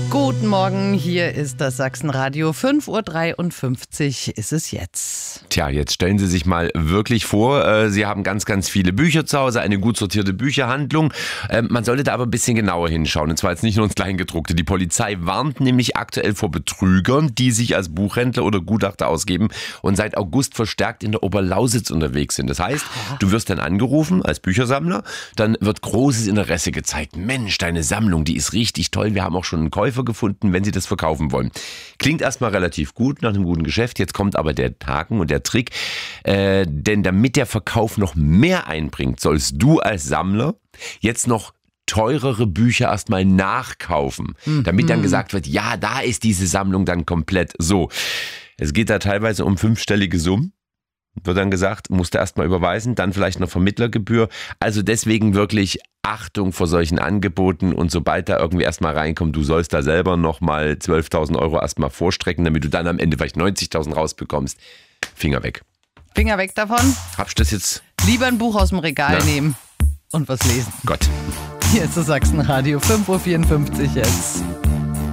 Guten Morgen, hier ist das Sachsenradio. 5.53 Uhr ist es jetzt. Tja, jetzt stellen Sie sich mal wirklich vor, Sie haben ganz, ganz viele Bücher zu Hause, eine gut sortierte Bücherhandlung. Man sollte da aber ein bisschen genauer hinschauen, und zwar jetzt nicht nur ins Kleingedruckte. Die Polizei warnt nämlich aktuell vor Betrügern, die sich als Buchhändler oder Gutachter ausgeben und seit August verstärkt in der Oberlausitz unterwegs sind. Das heißt, du wirst dann angerufen als Büchersammler, dann wird großes Interesse gezeigt. Mensch, deine Sammlung, die ist richtig toll. Wir haben auch schon einen Käufer gefunden, wenn Sie das verkaufen wollen. Klingt erstmal relativ gut nach einem guten Geschäft. Jetzt kommt aber der Haken und der Trick. Denn damit der Verkauf noch mehr einbringt, sollst du als Sammler jetzt noch teurere Bücher erstmal nachkaufen, damit dann gesagt wird, ja, da ist diese Sammlung dann komplett so. Es geht da teilweise um 5-stellige Summen. Wird dann gesagt, musst du erstmal überweisen, dann vielleicht noch Vermittlergebühr. Also deswegen wirklich Achtung vor solchen Angeboten, und sobald da irgendwie erstmal reinkommt, du sollst da selber nochmal 12.000 Euro erstmal vorstrecken, damit du dann am Ende vielleicht 90.000 rausbekommst. Finger weg. Finger weg davon. Hab ich das jetzt? Lieber ein Buch aus dem Regal nehmen und was lesen. Gott. Hier ist das Sachsenradio. 5.54 Uhr jetzt.